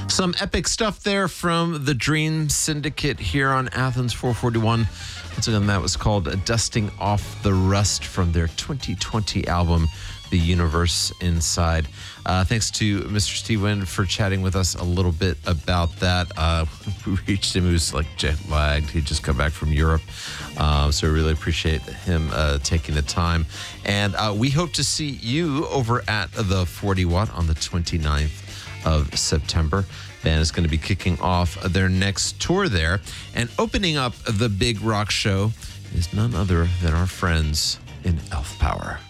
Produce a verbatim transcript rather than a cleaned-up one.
Some epic stuff there from the Dream Syndicate here on Athens four forty-one. Once again, that was called Dusting Off the Rust from their twenty twenty album, The Universe Inside. Uh, thanks to Mister Steve Wynn for chatting with us a little bit about that. Uh, we reached him, he was like jet lagged. He'd just come back from Europe. Uh, so we really appreciate him uh, taking the time. And uh, we hope to see you over at the forty watt on the twenty-ninth of September. Band is going to be kicking off their next tour there. And opening up the big rock show is none other than our friends in Elf Power.